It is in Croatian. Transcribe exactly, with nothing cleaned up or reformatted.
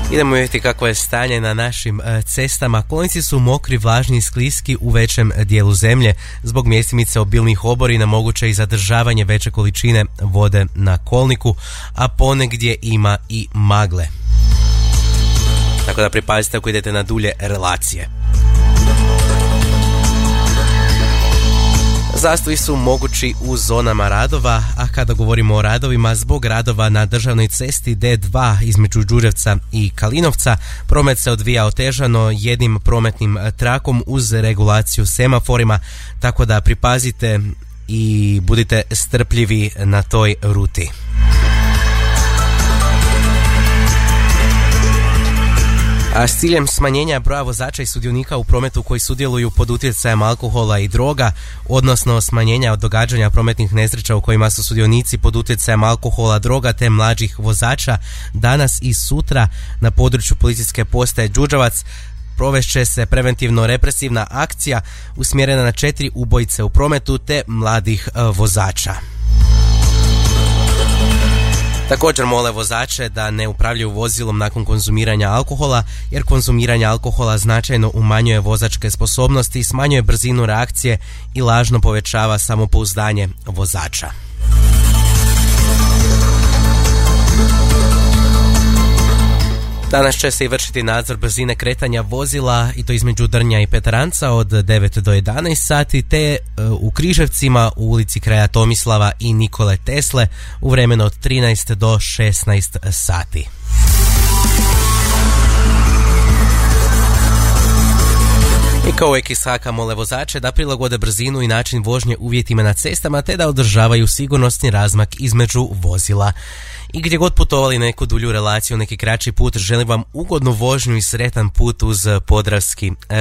Idemo vidjeti kako je stanje na našim cestama. Kolnici su mokri, vlažni i skliski u većem dijelu zemlje. Zbog mjestimice obilnih oborina moguće i zadržavanje veće količine vode na kolniku, a ponegdje ima i magle. Tako da pripazite ako idete na dulje relacije. Zastoji su mogući u zonama radova, a kada govorimo o radovima, zbog radova na državnoj cesti D dva između Đurđevca i Kalinovca, promet se odvija otežano jednim prometnim trakom uz regulaciju semaforima, tako da pripazite i budite strpljivi na toj ruti. A s ciljem smanjenja broja vozača i sudionika u prometu koji sudjeluju pod utjecajem alkohola i droga, odnosno smanjenja od događanja prometnih nesreća u kojima su sudionici pod utjecajem alkohola, droga te mlađih vozača, danas i sutra na području policijske postaje Đurđevac provešće se preventivno represivna akcija usmjerena na četiri ubojice u prometu te mladih vozača. Također mole vozače da ne upravljaju vozilom nakon konzumiranja alkohola, jer konzumiranje alkohola značajno umanjuje vozačke sposobnosti, smanjuje brzinu reakcije i lažno povećava samopouzdanje vozača. Danas će se i vršiti nadzor brzine kretanja vozila i to između Drnja i Petaranca od devet do jedanaest sati te u Križevcima u ulici kraja Tomislava i Nikole Tesle u vremenu od trinaest do šesnaest sati. I kao uvijek ishaka mole vozače da prilagode brzinu i način vožnje uvjetima na cestama te da održavaju sigurnosni razmak između vozila. I gdje god putovali neku dulju relaciju, neki kraći put, želim vam ugodnu vožnju i sretan put uz Podravski